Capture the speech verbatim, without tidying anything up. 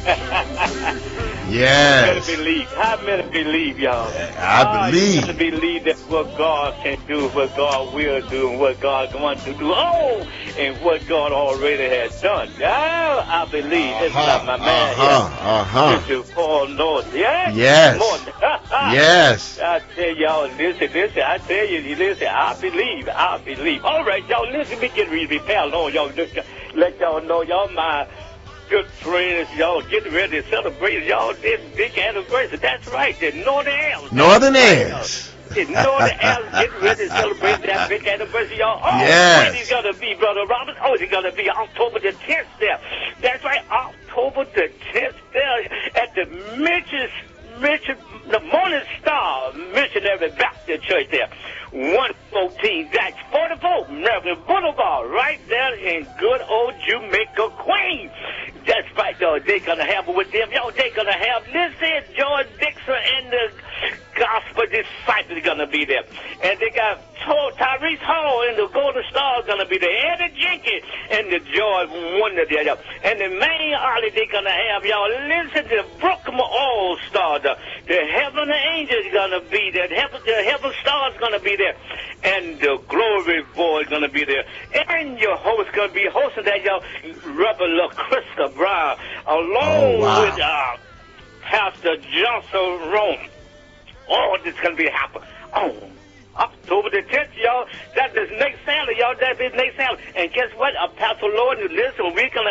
Yes. How many believe? How many believe, y'all? I believe. How many believe that what God can do, what God will do, and what God wants to do? Oh, and what God already has done. Yeah, I believe. It's Uh-huh, like my man uh-huh, here. uh-huh. Mister Paul North. Yeah? Yes. Morning. Yes. I tell y'all, listen, listen. I tell you, listen. I believe. I believe. All right, y'all. Listen, me get ready to repel on y'all. Just let y'all know, y'all my good friends, y'all getting ready to celebrate y'all this big anniversary. That's right, the Northern Elves. Northern Elves. The Northern Elves getting ready to celebrate that big anniversary, y'all. Oh, Yes. when is it going to be, Brother Robert? Oh, it's going to be October the tenth there. That's right, October the tenth there at the Mitchell, Mitchell, the Morning Star Missionary Baptist Church there. one fourteen, that's forty-four, American Boulevard, right there in good old Jamaica, Queens. That's right, though. They're going to have it with them. Yo, they're going to have, listen, George Dixon and the Gospel Disciples are going to be there. And they got Tyrese Hall and the Golden Star are going to be there. Eddie Jenkins and the George Wonder there. Yo. And the main artist they're going to have, y'all, listen to Brooklyn All-Star. The, the Heaven Angels going to be there. The Heaven, the Heaven Star is going to be there. And the Glory Boy is going to be there. And your host going to be hosting that, y'all, Reverend LaChrista Brown, along Oh, wow. with uh, Pastor Johnson Rome. Oh, this is going to be happening. Oh, October the tenth, y'all. That is next Saturday, y'all. That is next Saturday. And guess what? Uh, Pastor Lord, listen, we're going to